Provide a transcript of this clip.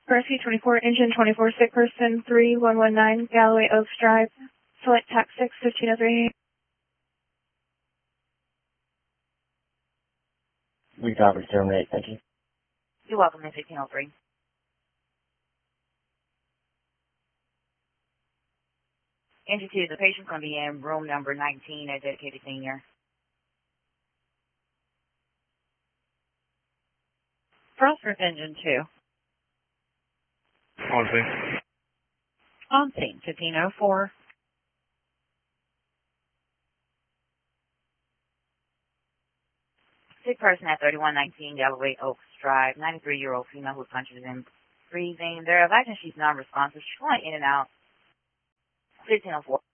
Rescue 24, engine 24, sick person 3119, Galloway Oaks Drive, select tax 6, 1503. We copy, terminate, thank you. You're welcome, in 1503. Engine 2, the patient's going to be in room number 19 at Dedicated Senior. Frostworth engine 2. On scene. On scene, 1504. Sick person at 3119 Galloway Oaks Drive, 93-year-old female who's conscious and breathing. They're advising she's non-responsive. She's going in and out. 1504.